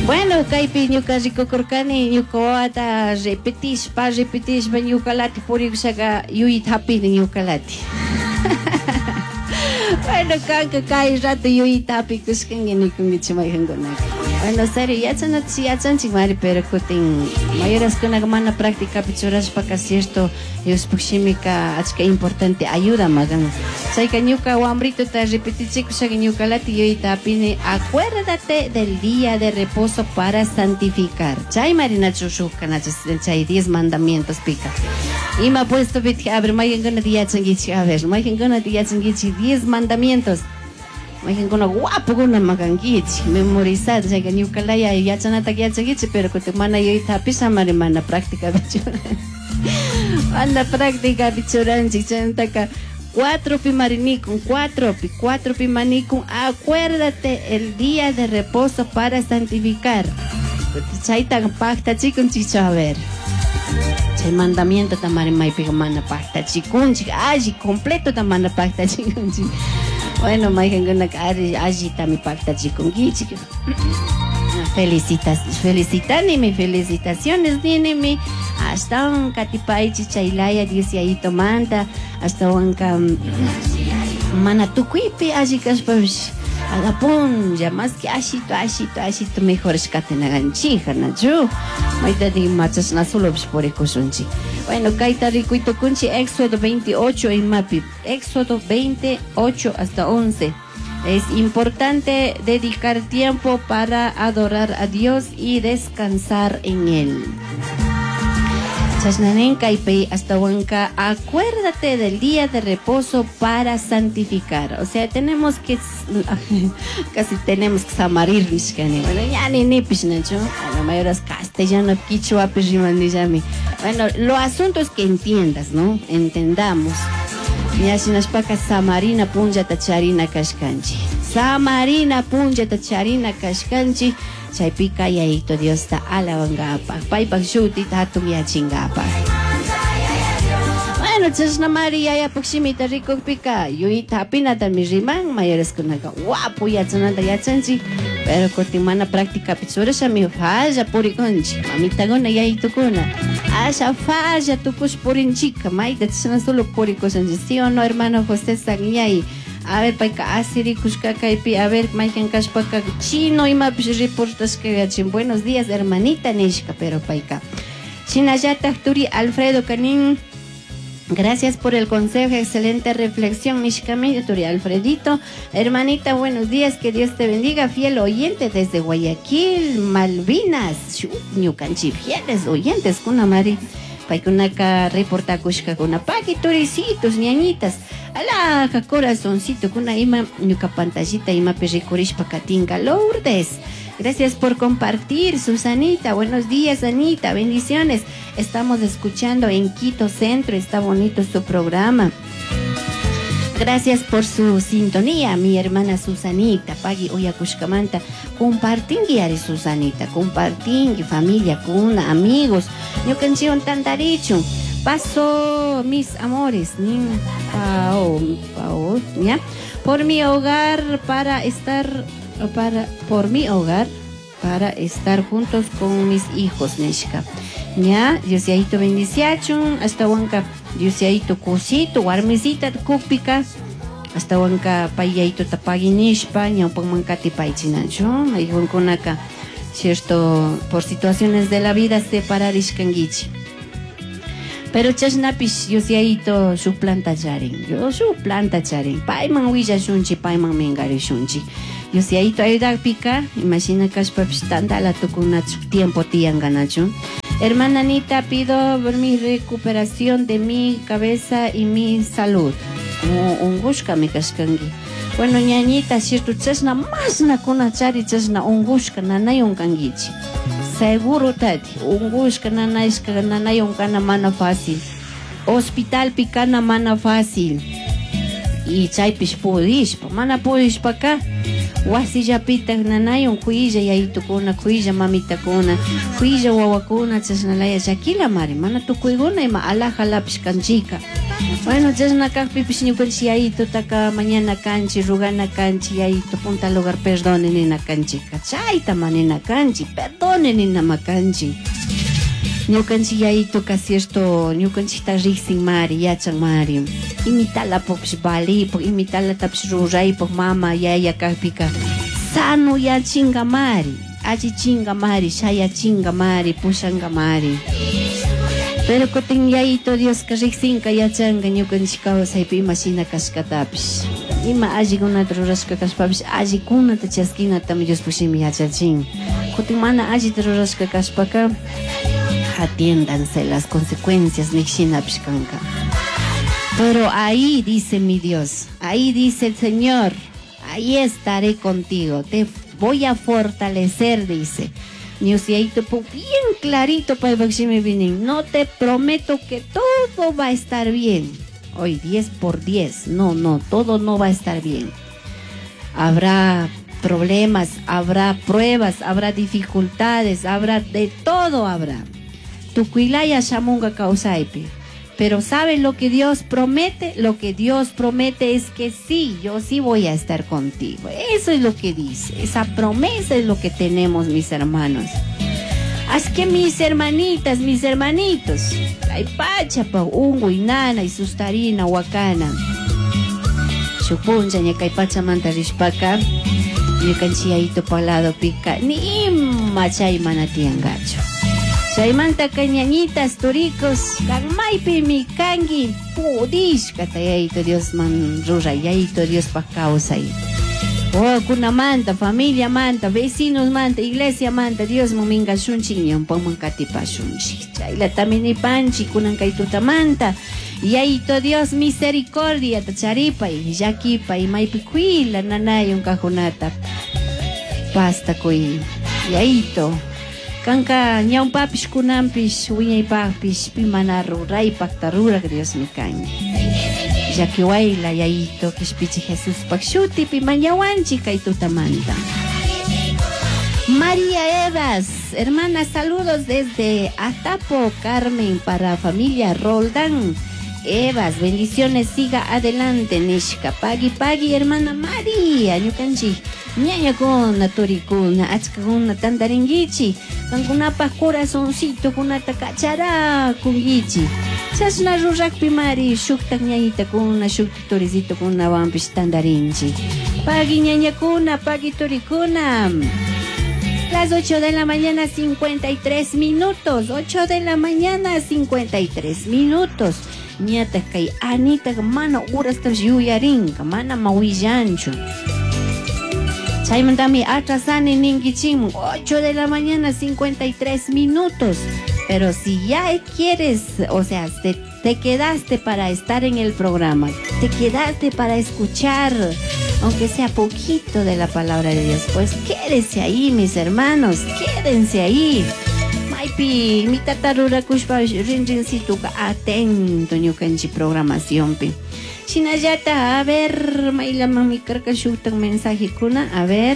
Bueno, kaypi ñuka rikukurkani ñuka wawata repetishpa ñukalati purikusaka yuyita hapini ñukalati. Bueno, kanka kay rato yuyita hapikushkanki nikunkichik mayjinkunaka. Bueno, serio, yachanchik mari, pero kutin mayoraskunaqa mana practicapi churashpaka cierto yuspukshimika achka importante ayuda magan. Chayka ñuka wambrituta repetichikushaka ñukalati yuyita hapini, acuérdate del día de reposo para santificar. Chay marina chushukanachu chay 10 mandamientos pika. Ima puesto pitki, a ver, mayjinguna yachankichik, a ver, mayjinguna yachankichik 10 mandamientos. Mayjinguna guapuguna magankichik, memorizado, chayka ñukalaya yachanata yachankichik, pero kutin mana yuyita hapisha mari mana práctica bichuran. Mana práctica bichuranchik, chantaka 4 pi marinikun, 4 pi manikun, acuérdate el día de reposo para santificar. Chayta pacta chikun chicho, a ver. Chay mandamiento tamari maypiga mana pacta chikunchik, allí completo tamana pacta chikunchik. Bueno, mayjinkunaqa allí tami pacta chikunkichik. Felicitaciones ninimi. Hasta un katipaichi chaylaya Diosito manta, hasta un mana tukuipi allí kashpash. Agapun, ya más que ashito mejor escatenaganchija, nachu. Maita di machas nasulobs por ecosunchi. Bueno, kaita rikuito kunchi, Éxodo 28 en mapi. Éxodo 28 hasta 11. Es importante dedicar tiempo para adorar a Dios y descansar en Él. Hasta Huanca, acuérdate del día de reposo para santificar. O sea, tenemos que casi tenemos que samarir. Bueno, ya ni pisnacho. A la mayoría es castellano, quichua, pirimandillami. Bueno, lo asunto es que entiendas, ¿no? Entendamos. Ya si nos paca samarina punja tacharina kashkanchi. Samarina punja tacharina kashkanchi. Chaypika yaito Dios ta alabangapa. Paypak shuti tatum yachingapa. Bueno, chasna María ya puximita rico pica. Yuyita hapinata mi riman mayores kunaga. Guapo yachananta yachanchi. Pero cortimana práctica pichurasha mi falla puriconchi. Mamita gona yaito kuna. Asha falla tukush purinchica. Maita chasna solo puricosanchi. ¿Sí o no, hermano José Sagnay? A ver, paika asiri kushkakaypi, a ver, maikan kashpaka chino imapish reportas que gachin. Buenos días, hermanita Nishka, pero paika. Chinayata Turi Alfredo Canin. Gracias por el consejo, excelente reflexión, Nishkamil Turi Alfredito. Hermanita, buenos días, que Dios te bendiga, fiel oyente desde Guayaquil, Malvinas. Ñucanchi, fieles oyentes, kuna mari. Paikunaka reporta kushka kuna paki turicitos, ñañitas. Alaja corazoncito, kuna ima ñuka pantallita ima perricorishpa katinka Lourdes. Gracias por compartir, Susanita. Buenos días, Anita. Bendiciones. Estamos escuchando en Quito Centro. Está bonito su programa. Gracias por su sintonía, mi hermana Susanita. Pagi Oyakushkamanta. Compartingi ari Susanita. Compartingi familia, con amigos. Yo canción tantaricho. Paso mis amores. ¿Ya? Por mi hogar para estar juntos con mis hijos, Neshka. Ya, Diosito bendiciachun, hasta Huanca, Diosito cosito, warmesita cúpica, hasta Huanca payaito tapaginishpa, ñaupan mancati paichinancho, hay Huanconaca, cierto, por situaciones de la vida separar ishkangichi. Pero chasnapish Diosito su planta charin, paiman huilla shunchi, paiman mengari shunchi. Yo si ahí ayuda pica, imagina que es tanta con tiempo tian ganacho. Hermana Anita, pido por mi recuperación de mi cabeza y mi salud. Un gushka mi kaskangi. Bueno, ñañita, cierto, chasna más na kuna chari chasna un gushka nanay un kangichi. Seguro tati, un gushka nanay un kana mana fácil. Hospital picana mana fácil. Y chay pish pudishpa, mana pudishpa acá. wasillapita nanayun kuyilla yaytukuna, kuyilla mamitakuna, kuyilla wawakuna chashnalaya llakila mari, mana tukuyguna ima alajalapish kanchika. Bueno, chasna kakpipish ñukanchik yayitutaka mañana kanchi, rugana kanchi, yayitu punta lugar perdone nina kanchika, chayta manina kanchi, perdone nina makanchi. Ñukanchik yayituka cierto, ñukanchikta riqsin mari, yachan mari. Imitala popis balipuk, imitala tapis ruraypuk mama, yaya kakpika. Sano yachinga mari, alli chinga mari, shaya chinga mari, pushanga mari. Pero kutin yayito Dios ka riqsinka yachanga ñukanchik kawsaypi ima shina kashkatapis. Ima allikunata rurashka kashpapish, allikunata chaskinatami Dios pushimi yachachin. Kutin mana allita rurashka kashpaka, atiéndanse las consecuencias nixinapishkanka. Pero ahí dice mi Dios, ahí dice el Señor, ahí estaré contigo, te voy a fortalecer, dice. Niusiaito bien clarito para el no te prometo que todo va a estar bien. Hoy 10 por 10, no, todo no va a estar bien. Habrá problemas, habrá pruebas, habrá dificultades, habrá de todo habrá. Tukuilaya shamunga kausaipi. Pero ¿sabe lo que Dios promete? Lo que Dios promete es que sí, yo sí voy a estar contigo. Eso es lo que dice. Esa promesa es lo que tenemos, mis hermanos. Así que mis hermanitas, mis hermanitos, hay pachapa, ungo y nana y sustarina, huacana. Chupuncha, ña kay pachamanta rishpaka, ñukanchiyaito palado pica, ni machay manatiangacho. Chaymanta cañañitas turicos, kanmaypi mi kangi, pudishka tayayito Dios man rura, yayito Dios pa causay. Oh, kuna manta, familia manta, vecinos manta, iglesia manta, Dios mominga shunchi, ñampamon katipa shunchi. Chayla tamini panchi, kunan kaituta manta, yayito Dios misericordia, tacharipay, yakipay, maypi kuila, nanayong kahunata. Pasta kuy, yayito. Kanka ñawpapish kunampish wiñaypapish pimana ruraypak tarura Dios mi caña. Ya que waila yayito kishpichi Jesús pakshuti pimañawanchi kaytutamanta. María Evas, hermana, saludos desde Atapo, Carmen, para familia Roldán. Evas, bendiciones, siga adelante, Nishka. Pagi, hermana María, ñukanchi. Ñaña con turicuna, achkakuna tandaringichi. Kankunapa corazoncito, kunata cachara, kungichi. Chasna rurakpi mari, shuktak ñañita kuna, shuktak torizito kuna, wampish tandarinchi. Pagi ñaña kuna, pagi turicuna. Las 8 de la mañana, 53 minutos. 8 de la mañana, 53 minutos. Ñata kay Anita, mana urastas yuyarinka, mana mawillanchu. Chaymantami atrasani ningichim, 8 de la mañana, 53 minutos. Pero si ya quieres, o sea, te quedaste para estar en el programa, te quedaste para escuchar, aunque sea poquito de la palabra de Dios, pues quédense ahí, mis hermanos, quédense ahí. Maipi, mi tatarura kushpa rinrincito atento ñukanchi programación pi. Shinayata, a ver, maila mami karkashutan mensaje kuna, a ver.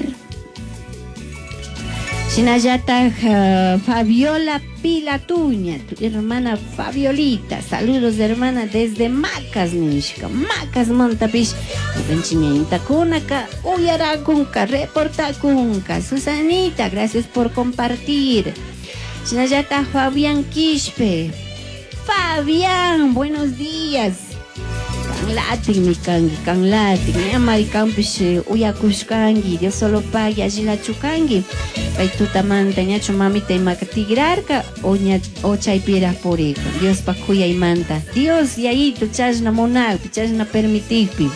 Shinayata, Fabiola Pilatuña, tu hermana Fabiolita, saludos de hermana desde Macas, Nishka, Macas Montapish, Ñukanchiñaita kunaka, uyarakunka, reportakunka, Susanita, gracias por compartir. Shinayata Fabián Quispe. Fabián, buenos días. Canlatin mi kangi, canlatin. Mi amari campish uyakushkangi, Dios solo pague allí la chukangi. Paitutamanta ñacho mamita y macatigrarca o chaipira por hijo. Dios pacuya y manta. Dios y ahí tu chasna monal, chasna permitipi.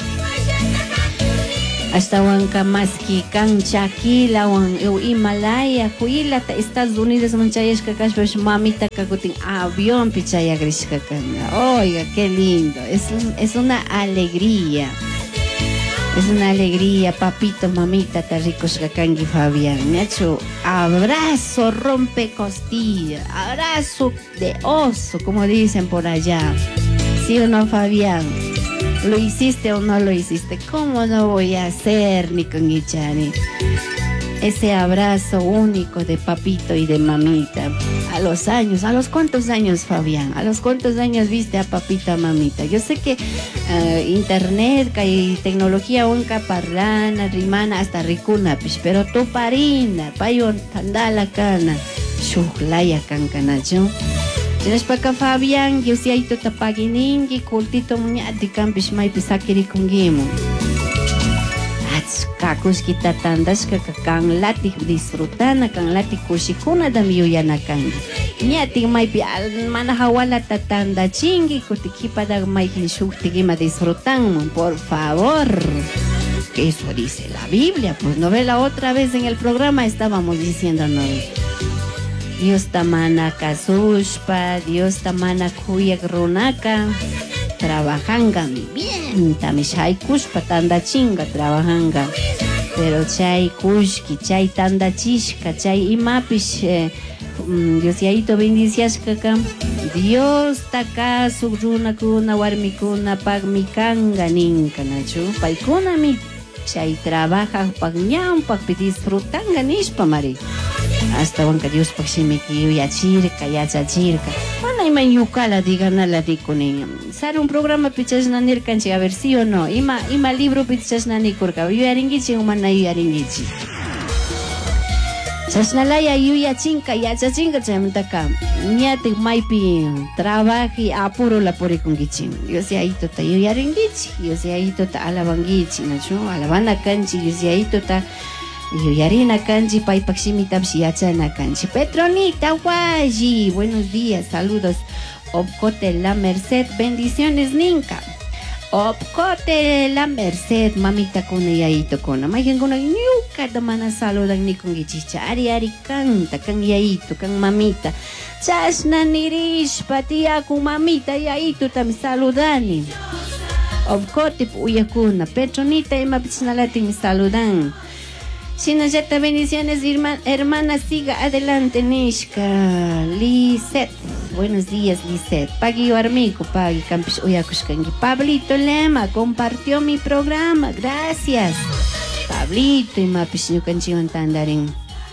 Hasta Huanca Maski, Canchaquila, Himalaya, Huila, Estados Unidos, Manchayashka, Kashbash, mamita, Kakutin, avión, Pichaya, Grishka. Oiga, qué lindo. Es una alegría. Es una alegría, papito, mamita, Tarricos, Kakangi, Fabián. Me ha hecho abrazo, rompe costilla, abrazo de oso, como dicen por allá. ¿Sí o no, Fabián? ¿Lo hiciste o no lo hiciste? ¿Cómo no voy a hacer, ni con Ichani? Ese abrazo único de papito y de mamita. A los años, ¿a los cuántos años, Fabián? ¿A los cuántos años viste a papita, mamita? Yo sé que internet y tecnología unca parlana, rimana, hasta ricuna, pero tu parina, payon, tandala cana, shuklaya cancanacho. Tienes para acá, Fabián, yo si hay tu tapaginingi, cultito muñati, campis may pisakiri kungimo. Kakus kita tandas kang latih disfrutana kang latih kushikuna dam yuyana kang nyati mai pi mana hawala tatanda chingi kutikipa da mai kishuktigima disfrutan, por favor, que eso dice la Biblia. Pues no ve, la otra vez en el programa estábamos diciéndonos Dios tamana kasushpa, Dios tamana kuyak runaka trabajanga bien, tamishay kushpa tanda chinga trabajanga, pero chay kushki, chay tanda chishka, chay imapish Dios yaito bendicias kaka Dios taka sugruna kuna warmikuna pagmikanga ninka nachu paikuna mi chay trabaja pagñam pagpi disfrutanga nishpa mari hasta wanka Dios paximiki yachirka yachachirka mana ima yukala digana la dikunin sare un programa pichas nanirkanchi, a ver sí o no, ima libro pichas nanikurka yuyaringichi umana yuyaringichi chasnalaya yuyachinka yachachinka chaymantaka ñatik maypi trabaji apuro la purikungichi Dios yaito ta yuyaringichi Dios yaito ta alabangichi nachu alabana kanchi Dios yaito ta yuyarina kanchi paypakshimitapish yachana kanchi. Petronita Guayi, buenos días, saludos. Opcote La Merced, bendiciones ninka. Opcote La Merced, mamita kuna yaito kuna maygen kuna nyuka damana saludan ni con gichicha ari canta kan yaito kan mamita chasna nirish patia ku mamita yaito tam saludani. Opcote uyakuna Petronita ima pichnalati mi saludan. Shinayata, bendiciones, hermana, siga adelante, Nishka. Lisette, buenos días, Lisette. Pagui Armico, Pagui Campus Uyakushkangi. Pablito Lema compartió mi programa, gracias. Pablito y Mapishu Canchion Tandarin.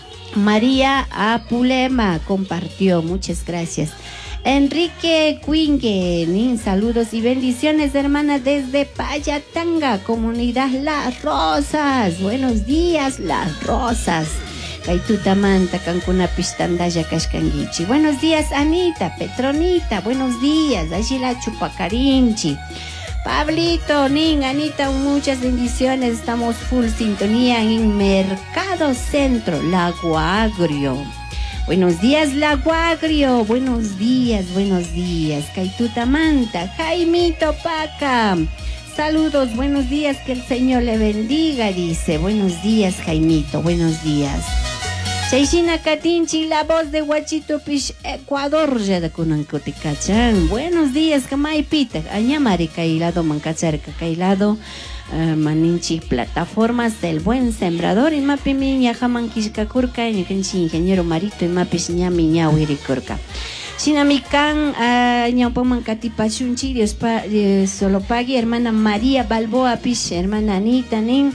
María Apulema compartió, muchas gracias. Enrique Cuingen, saludos y bendiciones, hermana, desde Payatanga, comunidad Las Rosas. Buenos días, Las Rosas. Kaitutamanta, Cancuna Pistandaya Kashkangichi. Buenos días, Anita, Petronita, buenos días, Ashila Chupacarinchi. Pablito, Anita, muchas bendiciones, estamos full sintonía en Mercado Centro, Lago Agrio. Buenos días, Lago Agrio. Buenos días. Kaitutamanta, Jaimito Paca. Saludos, buenos días, que el Señor le bendiga, dice. Buenos días, Jaimito, buenos días. Chaishina Katinchi, la voz de Huachito Pish, Ecuador, ya de Kunancoticachan. Buenos días, Kamaipita. Añamari, Cailado, Mancacharca, Cailado. Maninchi, plataformas del buen sembrador y mapi miña jaman kishkakurka y ingeniero Marito y mapi ñami ñawirikurka Shinamikan ñaupaman katipachunchi Dios solo pague, hermana María Balboa Pish, hermana Anita Nin.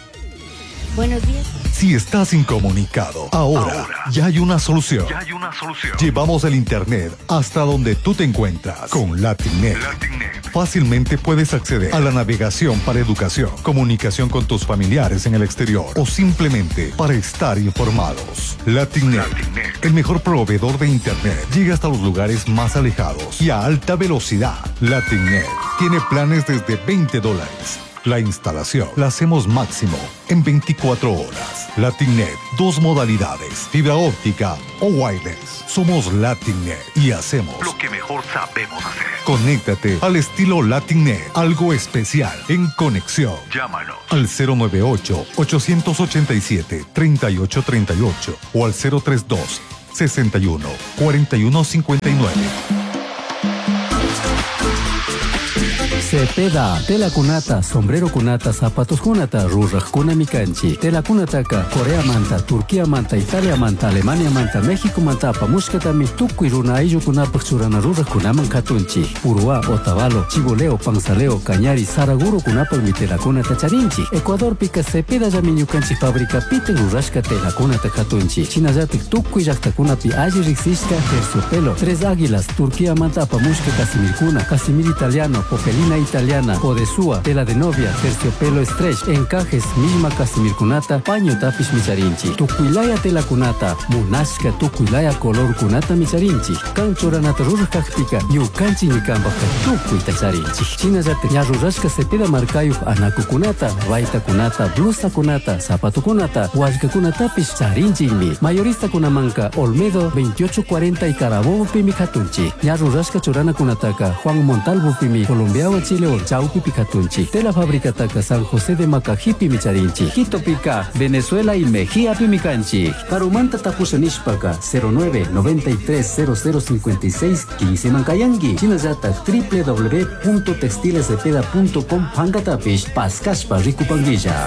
Buenos días. Si estás incomunicado, ahora ya hay una solución. Llevamos el internet hasta donde tú te encuentras con Latinnet. Fácilmente puedes acceder a la navegación para educación, comunicación con tus familiares en el exterior o simplemente para estar informados. Latinnet, el mejor proveedor de internet, llega hasta los lugares más alejados y a alta velocidad. Latinnet tiene planes desde $20. La instalación la hacemos máximo en 24 horas. Latinnet, 2 modalidades, fibra óptica o wireless. Somos Latinnet y hacemos lo que mejor sabemos hacer. Conéctate al estilo Latinnet, algo especial en conexión. Llámanos al 098-887-3838 o al 032-61-4159. Cepeda, tela kunata, sombrero kunata, zapatos kunata, rurra kuna mikanchi. Tela kunataka, Corea manta, Turquía manta, Italia manta, Alemania manta, México manta, pamushkatami, tukui runa ayllu kunapak churana rurra kunaman katunchi. Purua, Otavalo, Chiboleo, Panzaleo, Cañari, Saraguro kunapak mi tela kunata charinchi. Ecuador pika Cepeda llamiñukanchi fabrica pite rurashka tela kunata katunchi. China yatik tukui llakta kunapi ayllu riksishka terciopelo. Tres águilas, Turquía manta, pamushka casimir kuna, casimir italiano, popelina italiana, podesúa, tela de novia, terciopelo stretch, encajes, misma casimir kunata, paño tapis micharinchi. Tukuilaya tela kunata, munashka tukuilaya color kunata micharinchi. Kanchoranata rurkakpika, yukanchi nikambaka tukui tacharinchi. China yate ñarurashka Cepeda markayu anaku kunata, vaita kunata, blusa kunata, zapato kunata, huashka kunatapis charinchimi. Mayorista kunamanka, Olmedo 2840 y Carabobo pimi katunchi. Ñarurashka churana kunataka, Juan Montalvo pimi, Colombiawa Chile o Chaupi Picatunchi. Tela fábrica taca San José de Macajipi Micharinchi. Quito Pica, Venezuela y Mejía Pimicanchi. Carumanta Tapusanishpaca 09 93 0056 15 Mancayangi. Chinayata www.textilescepeda.com Hangatapish Pascashpa Ricupanguilla.